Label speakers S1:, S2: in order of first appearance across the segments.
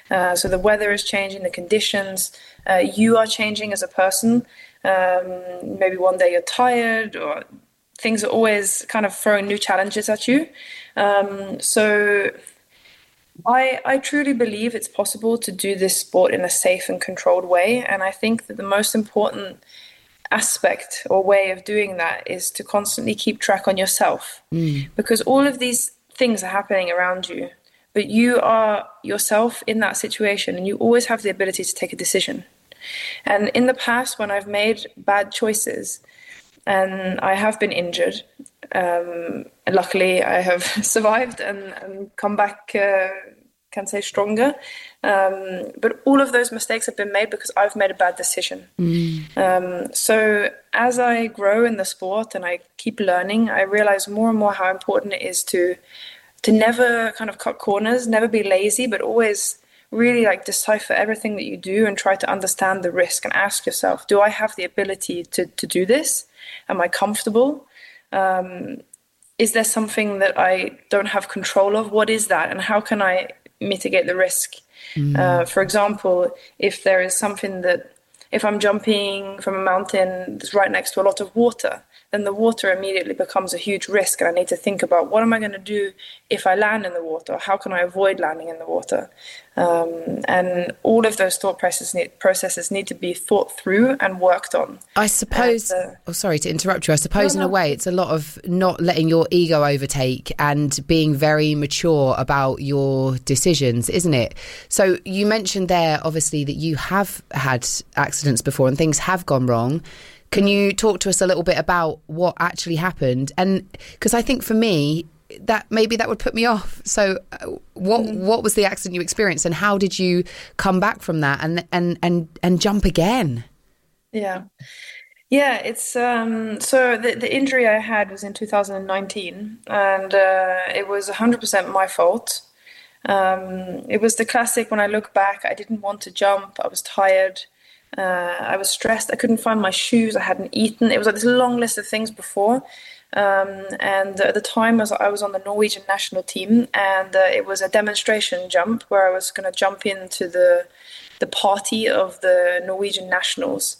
S1: So the weather is changing, the conditions, you are changing as a person. Maybe one day you're tired, or things are always kind of throwing new challenges at you. So I truly believe it's possible to do this sport in a safe and controlled way. And I think that the most important aspect or way of doing that is to constantly keep track on yourself, because all of these things are happening around you, but you are yourself in that situation, and you always have the ability to take a decision. And in the past, when I've made bad choices and I have been injured, luckily I have survived and come back, can say, stronger. But all of those mistakes have been made because I've made a bad decision. So as I grow in the sport and I keep learning, I realize more and more how important it is to never kind of cut corners, never be lazy, but always really like decipher everything that you do and try to understand the risk and ask yourself, do I have the ability to do this? Am I comfortable? Is there something that I don't have control of? What is that? And how can I mitigate the risk? For example, if there is something that, if I'm jumping from a mountain that's right next to a lot of water, then the water immediately becomes a huge risk. And I need to think about, what am I going to do if I land in the water? How can I avoid landing in the water? And all of those thought processes need to be thought through and worked on.
S2: I suppose, sorry to interrupt you. I suppose in a way it's a lot of not letting your ego overtake and being very mature about your decisions, isn't it? So you mentioned there, obviously, that you have had accidents before and things have gone wrong. Can you talk to us a little bit about what actually happened? And because I think for me, that maybe that would put me off. So what was the accident you experienced, and how did you come back from that and jump again?
S1: Yeah, it's so the injury I had was in 2019, and it was 100% my fault. It was the classic, when I look back, I didn't want to jump, I was tired. I was stressed. I couldn't find my shoes. I hadn't eaten. It was like this long list of things before. And at the time, I was on the Norwegian national team, and it was a demonstration jump where I was going to jump into the party of the Norwegian nationals.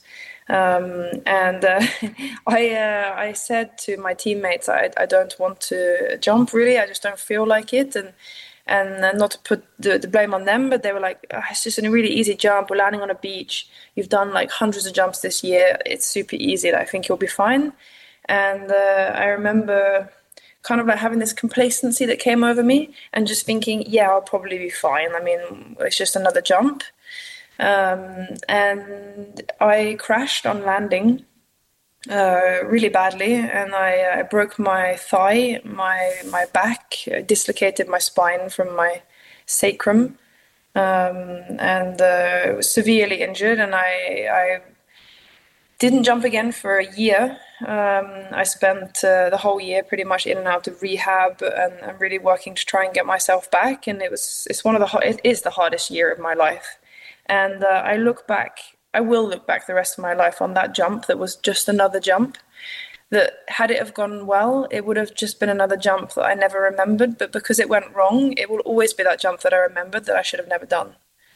S1: I said to my teammates, I don't want to jump, really. I just don't feel like it. And not to put the blame on them, but they were like, it's just a really easy jump. We're landing on a beach. You've done like hundreds of jumps this year. It's super easy. I think you'll be fine. And I remember kind of like having this complacency that came over me and just thinking, yeah, I'll probably be fine. I mean, it's just another jump. And I crashed on landing really badly, and I broke my thigh, my back, dislocated my spine from my sacrum, and was severely injured. And I didn't jump again for a year. I spent the whole year pretty much in and out of rehab and really working to try and get myself back. And it is the hardest year of my life. And I will look back the rest of my life on that jump that was just another jump. That had it have gone well, it would have just been another jump that I never remembered. But because it went wrong, it will always be that jump that I remembered that I should have never done.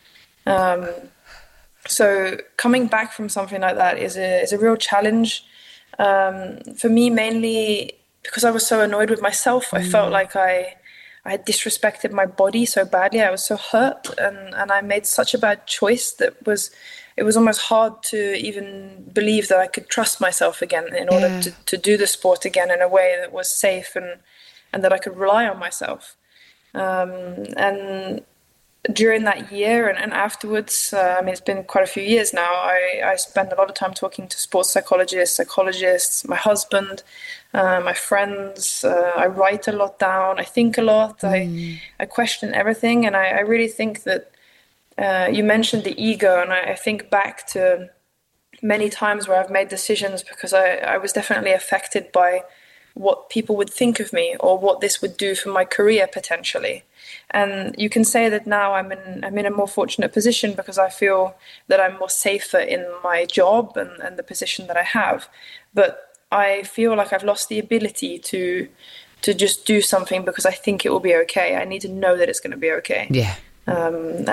S1: So coming back from something like that is a real challenge. For me, mainly because I was so annoyed with myself. I felt like I had disrespected my body so badly. I was so hurt, and I made such a bad choice that it was almost hard to even believe that I could trust myself again in order to do the sport again in a way that was safe and that I could rely on myself. And during that year and afterwards, it's been quite a few years now, I spend a lot of time talking to sports psychologists, my husband, my friends. I write a lot down, I think a lot, I question everything, and I really think that you mentioned the ego, and I think back to many times where I've made decisions because I was definitely affected by what people would think of me or what this would do for my career potentially. And you can say that now I'm in a more fortunate position because I feel that I'm more safer in my job and the position that I have. But I feel like I've lost the ability to just do something because I think it will be okay. I need to know that it's going to be okay.
S2: Yeah.